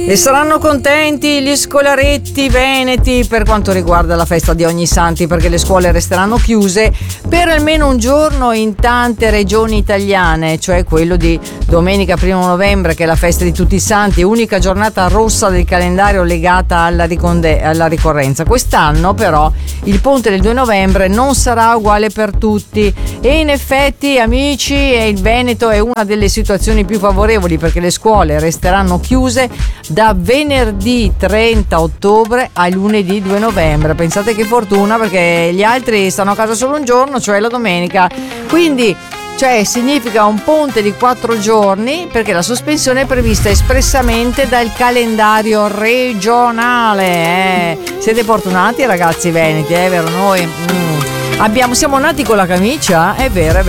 E saranno contenti gli scolaretti veneti per quanto riguarda la festa di Ognissanti, perché le scuole resteranno chiuse per almeno un giorno in tante regioni italiane, cioè quello di domenica 1 novembre, che è la festa di tutti i santi, unica giornata rossa del calendario legata alla ricorrenza. Quest'anno però il ponte del 2 novembre non sarà uguale per tutti e in effetti, amici, il Veneto è una delle situazioni più favorevoli, perché le scuole resteranno chiuse da venerdì 30 ottobre a lunedì 2 novembre. Pensate che fortuna, perché gli altri stanno a casa solo un giorno, cioè la domenica. Quindi, cioè, significa un ponte di 4 giorni, perché la sospensione è prevista espressamente dal calendario regionale. Siete fortunati ragazzi veneti, vero? Noi siamo nati con la camicia, è vero.